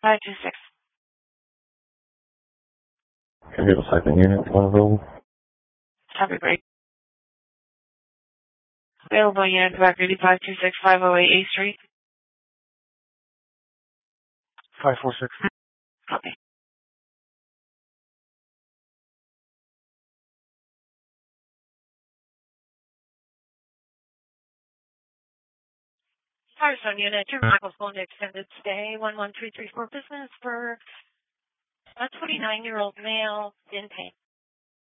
8526. Can you get a second unit available? Copy, break. Available unit back 8526 508 A Street. 546. Copy. Firestone unit, your microphone extended stay 11334 business for a 29-year-old male in pain.